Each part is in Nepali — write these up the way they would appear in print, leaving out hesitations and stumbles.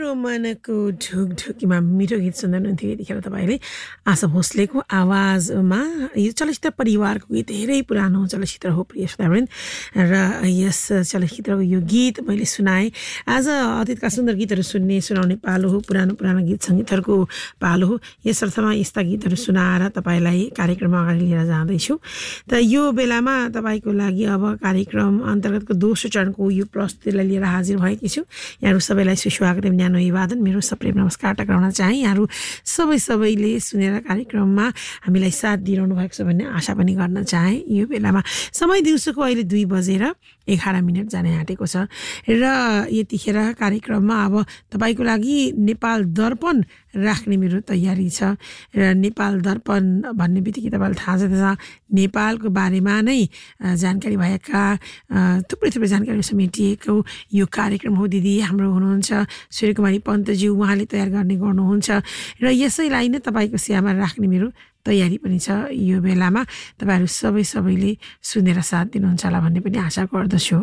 मेरो मनको ढुकढुकीमा मिठो गीत सुन्दै हुनुहुन्थ्यो यतिखेर तपाईँले आशा भोसलेको आवाजमा। यो चलचित्र परिवारको गीत धेरै पुरानो चलचित्र हो प्रिय श्रोतावृन्द, र यस चलचित्रको यो गीत मैले सुनाएँ। आज अतीतका सुन्दर गीतहरू सुनाउने पालो हो, पुरानो गीत सङ्गीतहरूको पालो हो। यस अर्थमा यस्ता गीतहरू सुनाएर तपाईँलाई कार्यक्रममा अगाडि लिएर जाँदैछु। त यो बेलामा तपाईँको लागि अब कार्यक्रम अन्तर्गतको दोस्रो चरणको यो प्रस्तुतिलाई लिएर हाजिर भएकी छु। यहाँहरू सबैलाई सुस्वागत, न्यानो अभिवादन, मेरो सप्रेम नमस्कार टक्राउन चाहे। यहाँहरू सबैले सुनेर कार्यक्रममा हामीलाई साथ दिइरहनु भएको छ भन्ने आशा पनि गर्न चाहे। यो बेलामा समय दिउँसोको अहिले 2:11 जाने आँटेको छ, र यतिखेर कार्यक्रममा अब तपाईँको लागि नेपाल दर्पण राख्ने मेरो तयारी छ। र नेपाल दर्पण भन्ने बित्तिकै तपाईँलाई थाहा छ नेपालको बारेमा नै जानकारी भएका थुप्रै जानकारी समेटिएको यो कार्यक्रम हो। दिदी हाम्रो हुनुहुन्छ सूर्यकुमारी पन्तज्यू, उहाँले तयार गर्नुहुन्छ, र यसैलाई नै तपाईँको सेवामा राख्ने मेरो तयारी पनि छ। यो बेलामा तपाईँहरू सबैले सुनेर साथ दिनुहुन्छ होला भन्ने पनि आशा गर्दछु।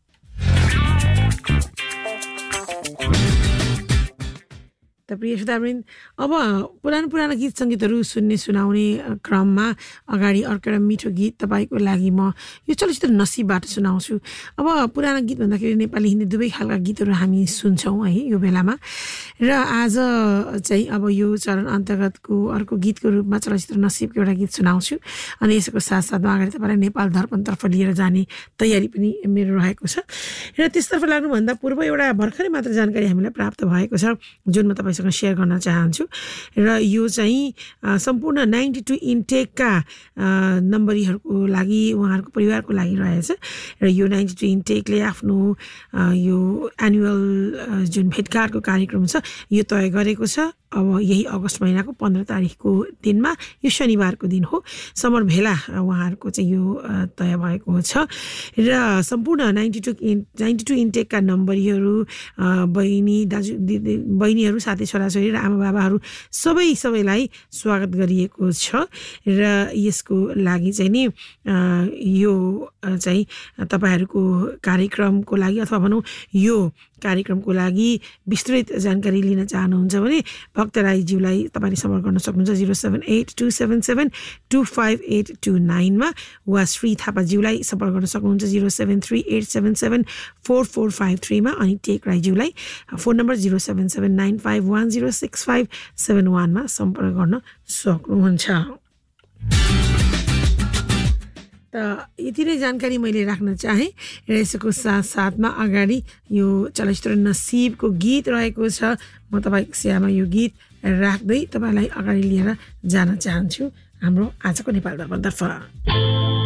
त प्रिय श्रोतावृन्द, अब पुरानो गीत सङ्गीतहरू सुनाउने क्रममा अगाडि अर्को एउटा मिठो गीत तपाईँको लागि म यो चलचित्र नसिबबाट सुनाउँछु। अब पुरानो गीत भन्दाखेरि नेपाली हिन्दी दुवै खालका गीतहरू हामी सुन्छौँ है यो बेलामा, र आज चाहिँ अब यो चरण अन्तर्गतको अर्को गीतको रूपमा चलचित्र नसिबको एउटा गीत सुनाउँछु। अनि यसको साथसाथमा अगाडि तपाईँलाई नेपाल दर्पणतर्फ लिएर जाने तयारी पनि मेरो रहेको छ। र त्यसतर्फ लाग्नुभन्दा पूर्व एउटा भर्खरै मात्र जानकारी हामीलाई प्राप्त भएको छ, जुन म तपाईँ सेयर गर्न चाहन्छु। र यो चाहिँ सम्पूर्ण 92 इन्टेकका नम्बरीहरूको लागि, उहाँहरूको परिवारको लागि रहेछ। र यो 92 इन्टेकले आफ्नो यो एनुअल जुन भेटघाटको कार्यक्रम छ यो तय गरेको छ। अब यही अगस्त महिनाको 15 तारिकको दिनमा, यो शनिबारको दिन हो, समर भेला उहाँहरूको चाहिँ यो तय भएको छ। र सम्पूर्ण 92 इन्टेकका नम्बरीहरू, बहिनीहरू, साथी छोराछोरी र आमा बाबाहरू सबैलाई स्वागत गरिएको छ। र यसको लागि चाहिँ नि यो चाहिँ तपाईँहरूको कार्यक्रमको लागि, अथवा भनौँ यो कार्यक्रमको लागि विस्तृत जानकारी लिन चाहनुहुन्छ भने भक्तराईज्यूलाई तपाईँले सम्पर्क गर्न सक्नुहुन्छ 07827725829 मा, वा श्री थापाज्यूलाई सम्पर्क गर्न सक्नुहुन्छ 07387744453 मा, अनि टेक राईज्यूलाई फोन नम्बर 07795106571 मा सम्पर्क गर्न सक्नुहुन्छ। त यति नै जानकारी मैले राख्न चाहेँ। र यसको साथमा अगाडि यो चलचित्र नसिबको गीत रहेको छ। म तपाईँको सेवामा यो गीत राख्दै तपाईँलाई अगाडि लिएर जान चाहन्छु हाम्रो आजको नेपाल दर्पणतर्फ।